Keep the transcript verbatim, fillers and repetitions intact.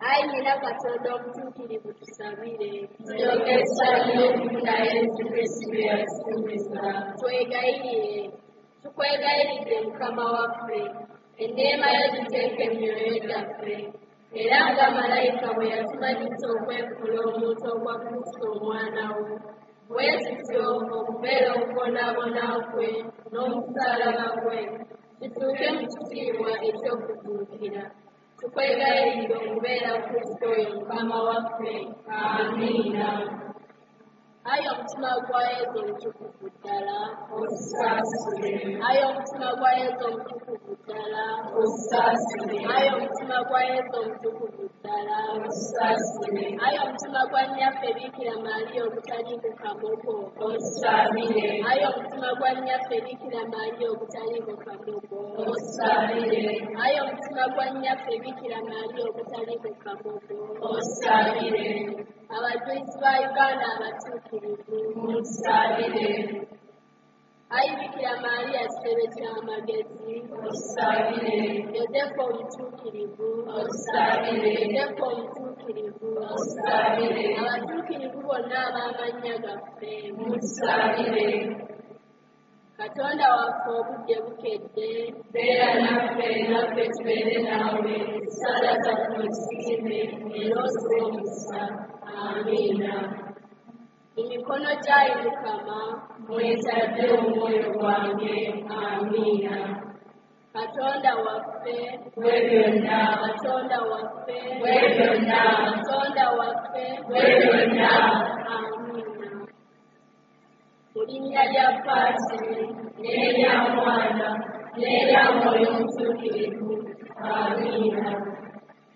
Ayi nyina Katonda omutuukirivu tusabire. Kyokesa n'okufuna Yesu Kristo bye yatusuubiza. Twegayirire. Tukwegayiridde Mukama waffe, enneema yo giteeke mu myoyo gyaffe, era nga malayika bwe yatumanyisa okwekula omuntu ogwa Kristo omwana wo, bwe tutyo okubeera okubonaabona kwe n'omusaalaba gwe kituuke mu kitiibwa eky'okutuukira. Tukwegayiridde okubeera Kristo oyo Mukama waffe. Amiina. Ayi omutima gwa Yesu omutukuvu ddala, osaasire. Ayi omutima gwa Yesu omutukuvu ddala, osaasire. Ayi omutima gwa Yesu omutukuvu ddala, osaasire. Ayi omutima gwa nnyaffe Bikira Maaliya ogutaliiko kamogo, osaabire. Ayi omutima gwa nnyaffe Bikira Maaliya ogutaliiko kamogo, osaabire. Ayi omutima gwa nnyaffe Bikira Maaliya ogutaliiko kamogo, osaabire. Abajulizi ba Uganda abatuukirivu, musaabire. Ayi Bikira Maaliya kitebe ky'amagezi, osaabire. Yozefu omutuukirivu, osaabire. Yozefu omutuukirivu, osaabire. abatuukirivu bonna ab'amannya gaffe, musaabire. Katonda waffe obudde bukedde, beera naffe naffe tubeere naawe, sala zaffe ozisiime era oziwe omukisa. Amiina. Mu mikono gyayo Mukama mwetadde omwoyo gwange. Amiina. Katonda waffe, bwe byonna, Katonda waffe, bwe byonna, Katonda waffe, bwe byonna. Amiina. Mu linnya lya Paatiri, n'erya Mwana, n'erya Mwoyo Omutuukirivu. Amiina.